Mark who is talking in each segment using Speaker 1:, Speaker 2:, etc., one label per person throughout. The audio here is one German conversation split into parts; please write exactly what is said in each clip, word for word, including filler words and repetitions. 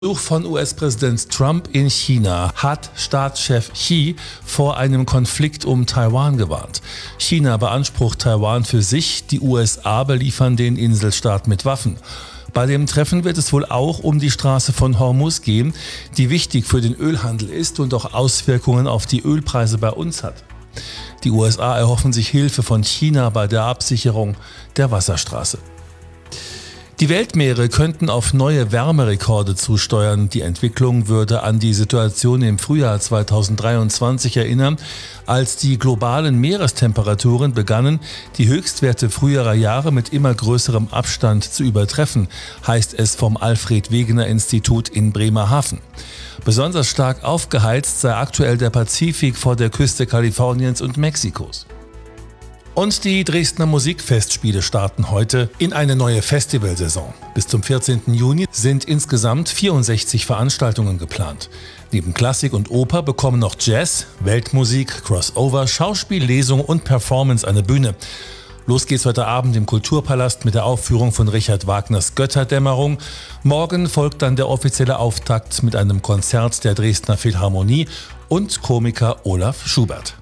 Speaker 1: Besuch von U S-Präsident Trump in China hat Staatschef Xi vor einem Konflikt um Taiwan gewarnt. China beansprucht Taiwan für sich, die U S A beliefern den Inselstaat mit Waffen. Bei dem Treffen wird es wohl auch um die Straße von Hormuz gehen, die wichtig für den Ölhandel ist und auch Auswirkungen auf die Ölpreise bei uns hat. Die U S A erhoffen sich Hilfe von China bei der Absicherung der Wasserstraße. Die Weltmeere könnten auf neue Wärmerekorde zusteuern. Die Entwicklung würde an die Situation im Frühjahr zweitausenddreiundzwanzig erinnern, als die globalen Meerestemperaturen begannen, die Höchstwerte früherer Jahre mit immer größerem Abstand zu übertreffen, heißt es vom Alfred-Wegener-Institut in Bremerhaven. Besonders stark aufgeheizt sei aktuell der Pazifik vor der Küste Kaliforniens und Mexikos. Und die Dresdner Musikfestspiele starten heute in eine neue Festivalsaison. Bis zum vierzehnten Juni sind insgesamt vierundsechzig Veranstaltungen geplant. Neben Klassik und Oper bekommen noch Jazz, Weltmusik, Crossover, Schauspiel, Lesung und Performance eine Bühne. Los geht's heute Abend im Kulturpalast mit der Aufführung von Richard Wagners Götterdämmerung. Morgen folgt dann der offizielle Auftakt mit einem Konzert der Dresdner Philharmonie und Komiker Olaf Schubert.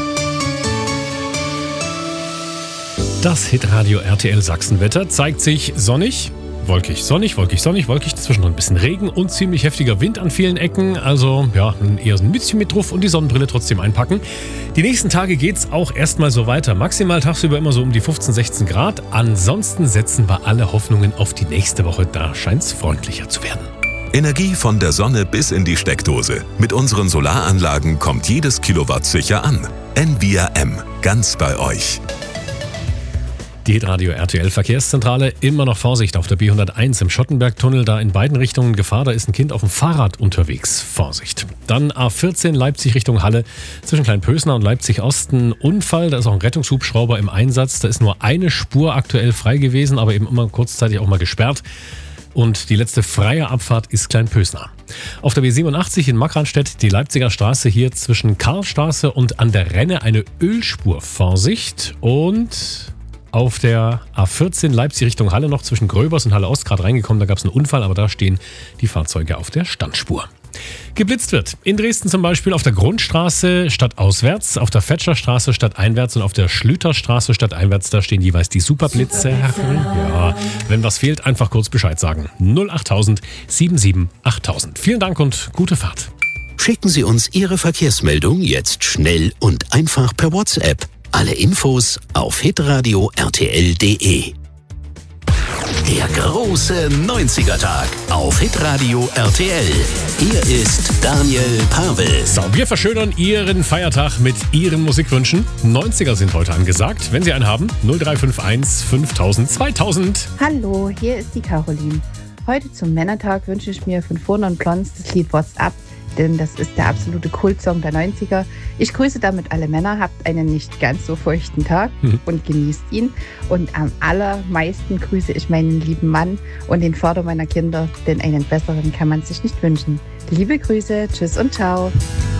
Speaker 2: Das Hitradio R T L Sachsenwetter zeigt sich sonnig, wolkig, sonnig, wolkig, sonnig, wolkig, zwischendrin ein bisschen Regen und ziemlich heftiger Wind an vielen Ecken. Also ja, eher ein Mützchen mit drauf und die Sonnenbrille trotzdem einpacken. Die nächsten Tage geht's auch erstmal so weiter. Maximal tagsüber immer so um die fünfzehn, sechzehn Grad. Ansonsten setzen wir alle Hoffnungen auf die nächste Woche. Da scheint's freundlicher zu werden.
Speaker 3: Energie von der Sonne bis in die Steckdose. Mit unseren Solaranlagen kommt jedes Kilowatt sicher an. N V R M, ganz bei euch.
Speaker 2: Die Hitradio R T L Verkehrszentrale, immer noch Vorsicht auf der B hunderteins im Schottenbergtunnel, da in beiden Richtungen Gefahr, da ist ein Kind auf dem Fahrrad unterwegs. Vorsicht. Dann A vierzehn Leipzig Richtung Halle, zwischen Kleinpösner und Leipzig-Osten Unfall, da ist auch ein Rettungshubschrauber im Einsatz, da ist nur eine Spur aktuell frei gewesen, aber eben immer kurzzeitig auch mal gesperrt. Und die letzte freie Abfahrt ist Kleinpösner. Auf der B siebenundachtzig in Markranstädt, die Leipziger Straße hier zwischen Karlstraße und an der Renne eine Ölspur. Vorsicht. Und auf der A vierzehn Leipzig Richtung Halle noch zwischen Gröbers und Halle Ost gerade reingekommen. Da gab es einen Unfall, aber da stehen die Fahrzeuge auf der Standspur. Geblitzt wird in Dresden zum Beispiel auf der Grundstraße stadtauswärts, auf der Fetscherstraße stadteinwärts und auf der Schlüterstraße stadteinwärts. Da stehen jeweils die Superblitze. Ja, wenn was fehlt, einfach kurz Bescheid sagen. null achttausend siebenundsiebzig achttausend. Vielen Dank und gute Fahrt.
Speaker 4: Schicken Sie uns Ihre Verkehrsmeldung jetzt schnell und einfach per WhatsApp. Alle Infos auf hitradio r t l punkt d e. Der große neunziger-Tag auf Hitradio R T L. Hier ist Daniel Pavel.
Speaker 2: So, wir verschönern Ihren Feiertag mit Ihren Musikwünschen. neunziger sind heute angesagt. Wenn Sie einen haben, null drei fünf eins fünftausend zweitausend.
Speaker 5: Hallo, hier ist die Caroline. Heute zum Männertag wünsche ich mir von Furn und Blondes das Lied What's Up, denn das ist der absolute Kultsong der neunziger. Ich grüße damit alle Männer, habt einen nicht ganz so feuchten Tag mhm. und genießt ihn. Und am allermeisten grüße ich meinen lieben Mann und den Vater meiner Kinder, denn einen besseren kann man sich nicht wünschen. Liebe Grüße, tschüss und ciao.